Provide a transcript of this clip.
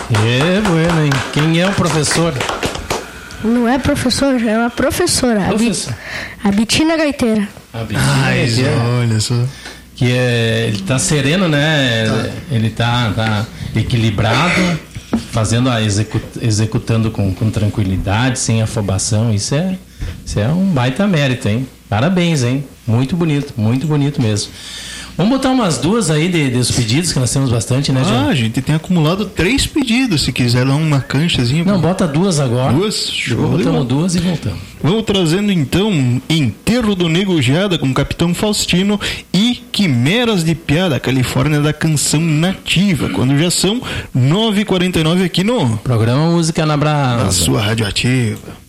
É, bueno, hein? Quem é o professor? Não é professor, é uma professora. A Betina Gaiteira. A Betina Gaiteira. Olha só. Que ele tá sereno, né? Tá. Ele tá equilibrado, executando com tranquilidade, sem afobação. Isso é um baita mérito, hein? Parabéns, hein? Muito bonito mesmo. Vamos botar umas duas aí dos pedidos, que nós temos bastante, né, Jean? A gente tem acumulado 3 pedidos, se quiser dar uma canchazinha. Não, bota 2 agora. 2? Show. Botamos 2 e voltamos. Vamos trazendo então Enterro do Nego Geada com o Capitão Faustino e Quimeras de Piada, Califórnia da Canção Nativa, quando já são 9h49 aqui no programa Música na Brasa, a sua Radioativa.